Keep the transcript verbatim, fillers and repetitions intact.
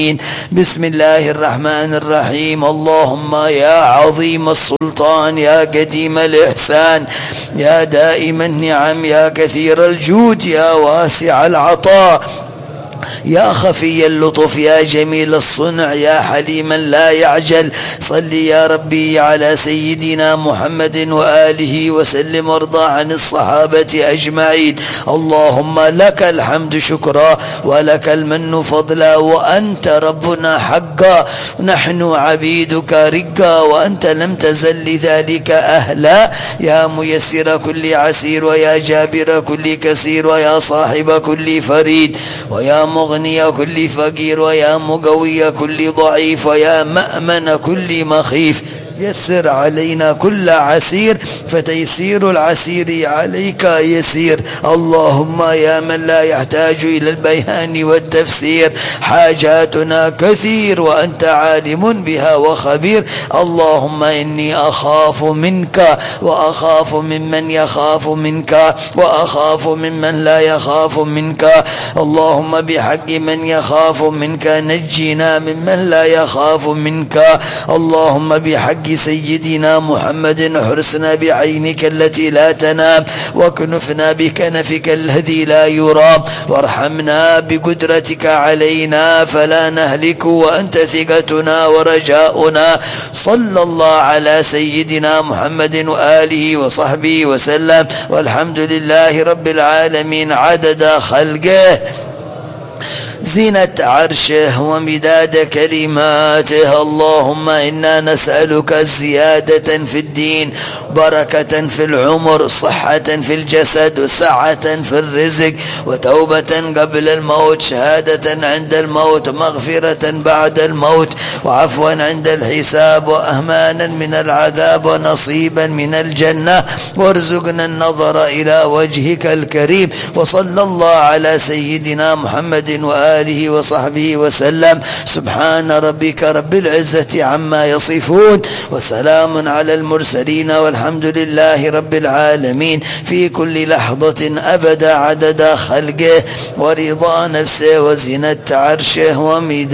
بسم الله الرحمن الرحيم. اللهم يا عظيم السلطان، يا قديم الإحسان، يا دائم النعم، يا كثير الجود، يا واسع العطاء، يا خفي اللطف، يا جميل الصنع، يا حليما لا يعجل، صل يا ربي على سيدنا محمد وآله وسلم، وارضى عن الصحابة أجمعين. اللهم لك الحمد شكرا، ولك المن فضلا، وأنت ربنا حقا، نحن عبيدك رقا، وأنت لم تزل لذلك أهلا. يا ميسر كل عسير، ويا جابر كل كسير، ويا صاحب كل فريد، ويا مغني كل فقير، ويا مقوي كل ضعيف، ويا مأمن كل مخيف، يسر علينا كل عسير، فتيسير العسير عليك يسير. اللهم يا من لا يحتاج إلى البيان والتفسير، حاجاتنا كثير وأنت عالم بها وخبير. اللهم إني أخاف منك، وأخاف ممن يخاف منك، وأخاف ممن لا يخاف منك. اللهم بحق من يخاف منك نجنا ممن لا يخاف منك. اللهم بحق سيدنا محمد احرسنا بعينك التي لا تنام، واكنفنا بكنفك الذي لا يرام، وارحمنا بقدرتك علينا فلا نهلك، وأنت ثقتنا ورجاؤنا. صلى الله على سيدنا محمد وآله وصحبه وسلم، والحمد لله رب العالمين عدد خلقه، زينة عرشه، ومداد كلماته. اللهم إنا نسألك زيادة في الدين، بركة في العمر، صحة في الجسد، وسعة في الرزق، وتوبة قبل الموت، شهادة عند الموت، مغفرة بعد الموت، وعفوا عند الحساب، وأمانا من العذاب، ونصيبا من الجنة، وارزقنا النظر إلى وجهك الكريم. وصلى الله على سيدنا محمد وآله آله وصحبه وسلم. سبحان ربك رب العزة عما يصفون، وسلام على المرسلين، والحمد لله رب العالمين، في كل لحظة أبدا عدد خلقه، ورضا نفسه، وزنة عرشه، ومداد